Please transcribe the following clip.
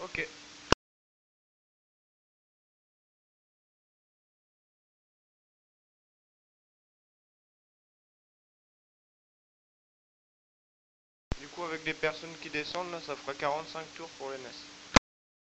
Ok. Du coup, avec les personnes qui descendent, là, ça fera 45 tours pour les NES.